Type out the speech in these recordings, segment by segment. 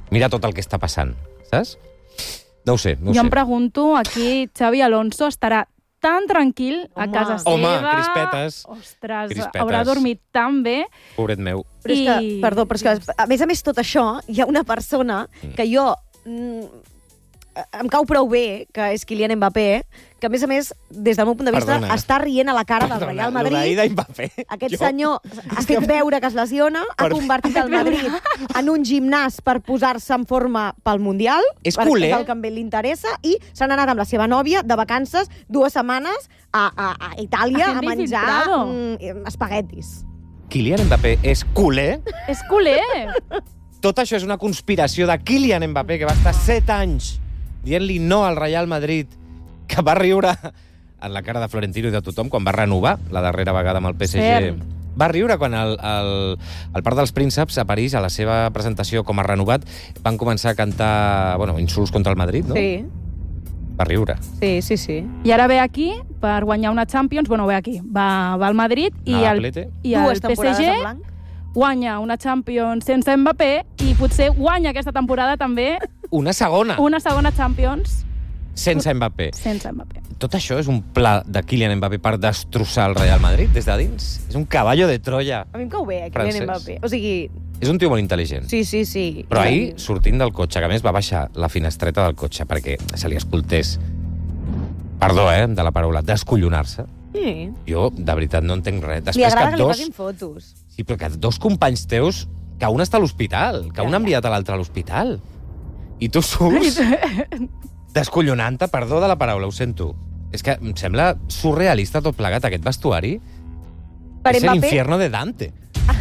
Mira tot el que està passant, saps? No ho sé. Jo em pregunto, aquí Xavi Alonso estarà tan tranquil a casa seva. Home, crispetes. Ostres, Crispetes. haurà dormit tan bé. Pobret meu. Però és que, perdó, però és que, a més tot això, hi ha una persona que jo... em cau prou bé, que és Kylian Mbappé, que a més, des del meu punt de vista, està rient a la cara del Real Madrid. Aquest senyor ha fet veure que es lesiona, ha convertit el Madrid en un gimnàs per posar-se en forma pel Mundial, és culer. És el que a ell li interessa, i s'han anat amb la seva nòvia de vacances 2 setmanes a Itàlia a menjar espaguetis. Kylian Mbappé és culer? És culer! Tot això és una conspiració de Kylian Mbappé, que va estar 7 anys dient-li no al Real Madrid, que va riure en la cara de Florentino i de tothom quan va renovar la darrera vegada amb el PSG. Cert. Va riure quan al Parc dels Prínceps, a París, a la seva presentació com a renovat, van començar a cantar insults contra el Madrid, no? Sí. Va riure. Sí. I ara ve aquí per guanyar una Champions. Ve aquí. Va al Madrid i el PSG guanya una Champions sense Mbappé i potser guanya aquesta temporada també una segona Champions sense Mbappé. Sense Mbappé. Tot això és un pla de Kylian Mbappé per destrossar el Real Madrid des de dins? És un caballo de Troia. A mi em cau bé, Kylian Mbappé. O sigui... És un tio molt intel·ligent. Sí. Però ahir, sortint del cotxe, que a més va baixar la finestreta del cotxe perquè se li escoltés, perdó, de la paraula, descollonar-se. Sí. Jo, de veritat, no entenc res. Li agrada que li facin fotos. Sí, però que 2 companys teus, que un està a l'hospital, que un ha enviat a l'altre a l'hospital. I tu surts descollonant-te, perdó de la paraula, ho sento. És que em sembla surrealista tot plegat, aquest vestuari. És l'infierno de Dante.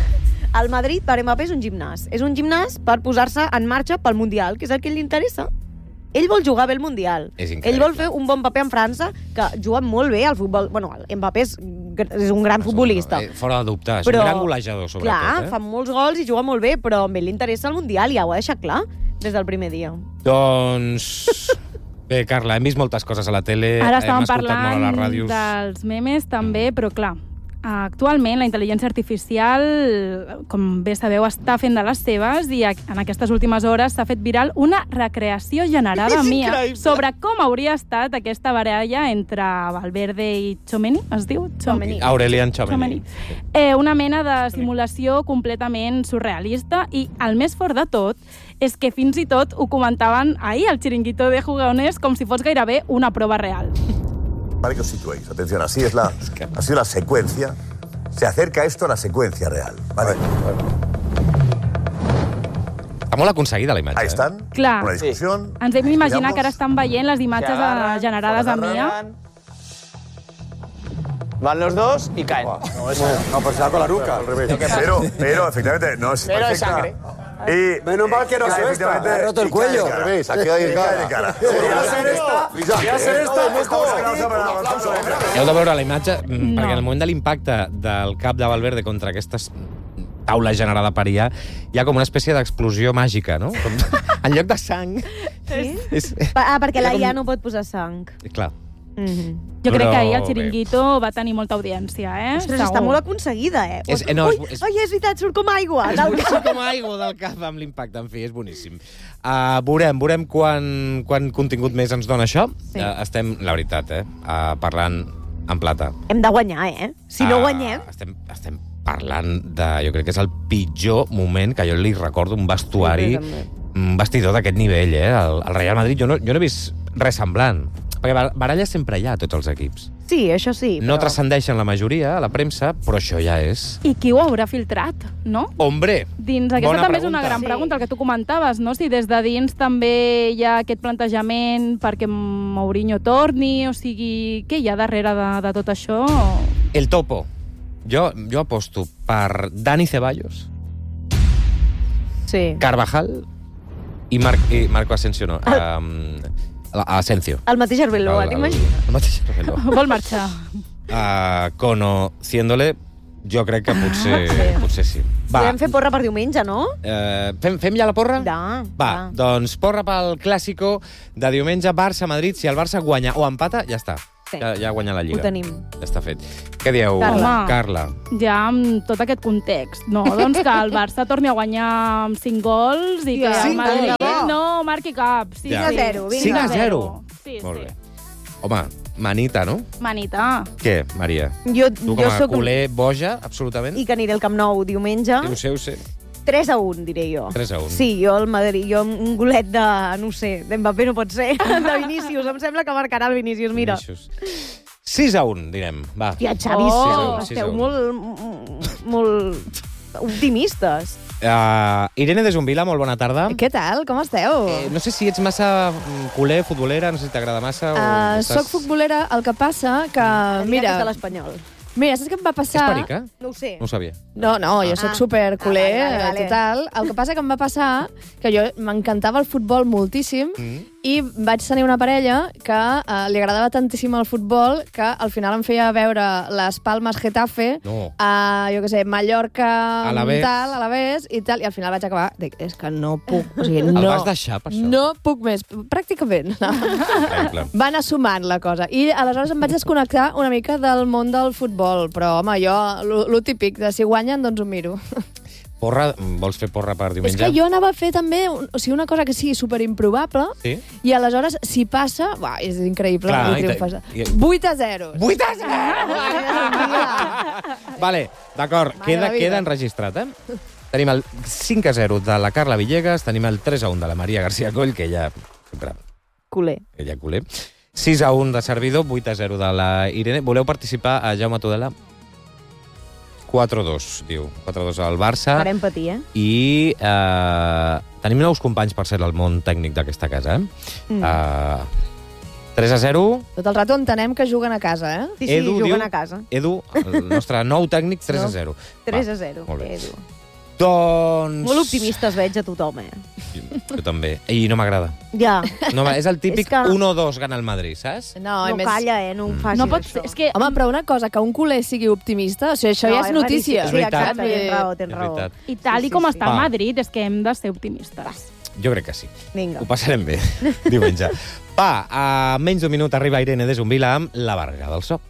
El Madrid, per Mbappé, és un gimnàs. És un gimnàs per posar-se en marxa pel Mundial, que és el que li interessa. Ell vol jugar bé al Mundial. Ell vol fer un bon paper en França, que juga molt bé al futbol. Bueno, Mbappé és un gran futbolista. Fora de dubte, és un gran golejador, sobretot. Clar, fa molts gols i juga molt bé, però a ell li interessa el Mundial, i ja ho ha deixat clar des del primer dia. Doncs... Bé, Carla, hem vist moltes coses a la tele, ara hem escoltat parlant molt a les ràdios. dels memes també, però clar, actualment la intel·ligència artificial, com bé sabeu, està fent de les seves, i en aquestes últimes hores s'ha fet viral una recreació generada mia sobre com hauria estat aquesta baralla entre Valverde i Tchouaméni, es diu? Aurélien Tchouaméni. Una mena de simulació completament surrealista, i el més fort de tot és que fins i tot ho comentaven ahir al Chiringuito de Jugones com si fos gairebé una prova real. Para que os situéis, atención, así ha sido la secuencia. Se acerca esto a la secuencia real. Vale. Està molt aconseguida la imatge. Ahí están. Clar. Una discussió. Ens hem d'imaginar que ara estan veient les imatges generades a Mia. Van los dos y caen. No, pues será con la nuca. Al revés. Pero, efectivamente, no es... Pero es sangre. Y menos mal que no se efectivamente ha roto el cuello. Al revés, ha quedado de cara. Voy a hacer esta. Heu de veure la imatge, perquè en el moment de l'impacte del cap de Valverde contra aquestes taules generada per IA, hi ha com una espècie d'explosió màgica, no? En lloc de sang... Sí? Perquè la IA no pot posar sang. Clar. Jo crec que ahir el Chiringuito va tenir molta audiència, Ostres, està molt aconseguida, és veritat, surt com aigua. Surt com aigua del cap amb l'impacte, en fi, és boníssim. Veurem quant contingut més ens dona això. Estem, la veritat, parlant en plata. Hem de guanyar, Si no guanyem... Estem parlant de... Jo crec que és el pitjor moment que jo li recordo un vestuari, un vestidor d'aquest nivell, el Real Madrid. Jo no he vist res semblant. Perquè baralles sempre hi ha a tots els equips. Sí, això sí. No transcendeixen la majoria a la premsa, però això ja és... I qui ho haurà filtrat, no? Hombre, dins aquesta també és una gran pregunta, el que tu comentaves, no? Si des de dins també hi ha aquest plantejament perquè Mourinho torni, o sigui, què hi ha darrere de tot això? El topo. Jo aposto per Dani Ceballos, Carvajal i Marco Asensio, no. Asensio. El mateix Arbeloa, t'imagines? El mateix Arbeloa. Vol marxar. Conociéndole, jo crec que potser sí. Podem fer porra per diumenge, no? Fem ja la porra? Va. Doncs porra pel clàssico de diumenge, Barça-Madrid. Si el Barça guanya o empata, ja està. Ja ha guanyat la Lliga. Ho tenim. Ja està fet. Què dieu, Carla? Ja amb tot aquest context, no? Doncs que el Barça torni a guanyar amb 5 gols i que el Madrid no marqui cap. Sí, 5-0. 5-0. Sí, Molt bé. Home, manita, no? Manita. Què, Maria? Jo Tu com a soc culer boja, absolutament? I que aniré al Camp Nou diumenge. Ho sé. 3-1, diré jo. 3-1. Sí, jo al Madrid, un golet de, no sé, d'Mbappé no pot ser, de Vinícius. Em sembla que marcarà el Vinícius, mira. 6-1, direm. Va. Tia, Xavi, esteu 6-1. molt optimistes. Irene de Zumbila, molt bona tarda. Què tal? Com esteu? No sé si ets massa culer, futbolera, no sé si t'agrada massa o... Soc futbolera, el que passa que... Mira, de l'Espanyol. Mira, saps què em va passar? És perica? No ho sé. No ho sabia. No, jo soc superculer, vale. total. El que passa que em va passar que jo m'encantava el futbol moltíssim i vaig tenir una parella que li agradava tantíssim el futbol que al final em feia veure les Palmes Getafe, jo què sé, Mallorca, Alavés i tal, i al final vaig acabar, dic, és que no puc. O sigui, El vas deixar per això? No puc més, pràcticament. Va anar sumant la cosa. I aleshores em vaig desconnectar una mica del món del futbol, però home, jo, lo típic, de si guanyen, doncs ho miro. Porra, vols fer porra per diumenge? És que jo anava a fer també una cosa que sigui superimprobable, i aleshores, si passa, és increïble. Clar, 8-0. 8-0! Vale, d'acord, queda enregistrat, Tenim el 5-0 de la Carla Villegas, tenim el 3-1 de la Maria García Coll, que ella... Culer. Ella culer. 6-1 de servidor, 8-0 de la Irene. Voleu participar a Jaume Tudela? 4-2, diu. 4-2 al Barça. Farem patir, I tenim nous companys, per ser, al món tècnic d'aquesta casa, 3-0. Tot el rato entenem que juguen a casa, Sí, juguen a casa. Edu, el nostre nou tècnic, 3-0. 3-0, Edu. Edu. Doncs... Molt optimistes veig a tothom, Jo també. I no m'agrada. Ja. No, és el típic 1-2 gana el Madrid, saps? No, calla, no ho facis, no pot ser. És que... Home, però una cosa, que un culer sigui optimista, o sigui, això ja és notícia. És veritat. Tens raó. I tal com està el Madrid, és que hem de ser optimistes. Jo crec que sí. Vinga. Ho passarem bé diumenge. A menys d'un minut arriba Irene de Zumbila amb La Barrera del So.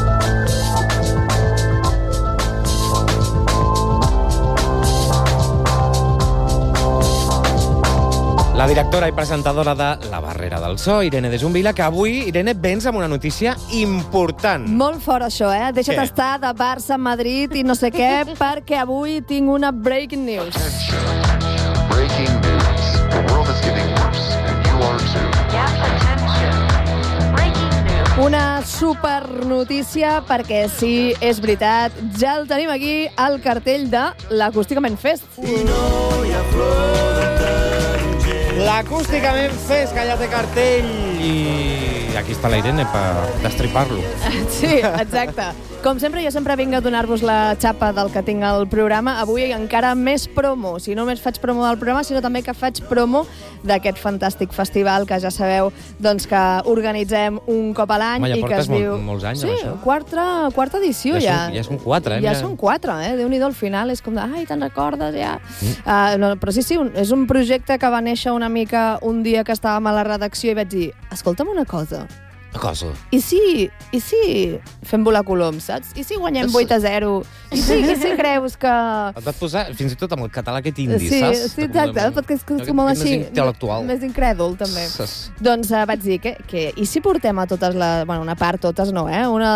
La directora i presentadora de La Barrera del So, Irene de Zumbila, que avui, Irene, vens amb una notícia important. Molt fort, això, Deixa't estar de Barça, Madrid i no sé què, perquè avui tinc una breaking news. Breaking news. The world is getting worse, and you are too. Attention. Breaking news. Una super notícia, perquè sí, és veritat, ja el tenim aquí, al cartell de l'Acústicament Fest. I no hi ha flor de taronger. L'Acústicament Fest, que ja té cartell. I aquí està la Irene per destripar-lo. Sí, exacte. Com sempre, jo sempre vinc a donar-vos la xapa del que tinc al programa. Avui encara més promo. Si no només faig promo del programa, sinó també que faig promo d'aquest fantàstic festival que ja sabeu doncs, que organitzem un cop a l'any. Home, ja i que es diu... molts anys amb això. Sí, quarta edició ja. Ja són 4, Ja són 4, Déu-n'hi-do, al final és com de, ai, te'n recordes, ja. No, però sí, és un projecte que va néixer una mica un dia que estàvem a la redacció i vaig dir, escolta'm una cosa. I si fem volar coloms, saps? I si guanyem 8-0? I si creus que... Et vas posar fins i tot amb el català aquest indi, saps? Sí, exacte, perquè és com així, més incrèdul, també. Doncs vaig dir que i si portem a totes les... Bueno, una part, totes no, una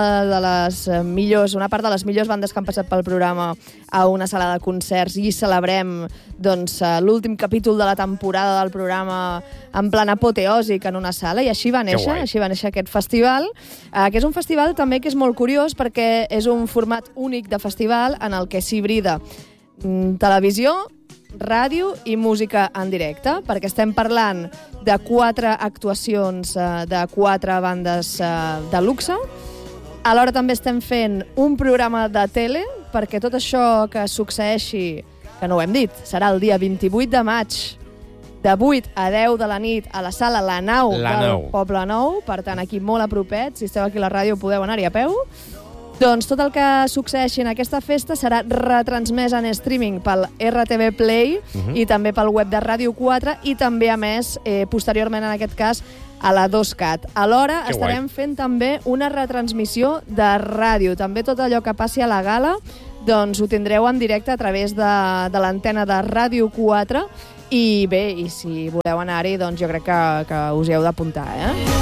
part de les millors bandes que han passat pel programa a una sala de concerts i celebrem doncs, l'últim capítol de la temporada del programa en plan apoteòsic en una sala, i així va néixer aquest festival, que és un festival també que és molt curiós perquè és un format únic de festival en el que s'hibrida televisió, ràdio i música en directe, perquè estem parlant de 4 actuacions de 4 bandes de luxe. Alhora també estem fent un programa de tele, perquè tot això que succeeixi, que no ho hem dit, serà el dia 28 de maig, de 8 a 10 de la nit a la sala La Nau del Poble Nou, per tant aquí molt a propet, si esteu aquí a la ràdio podeu anar-hi a peu. Doncs tot el que succeeixi en aquesta festa serà retransmès en streaming pel RTV Play i també pel web de Ràdio 4 i també, a més, posteriorment en aquest cas, a la 2CAT. Alhora estarem fent també una retransmissió de ràdio. També tot allò que passi a la gala doncs ho tindreu en directe a través de l'antena de Ràdio 4 I bé, i si voleu anar-hi, doncs jo crec que us hi heu d'apuntar, eh?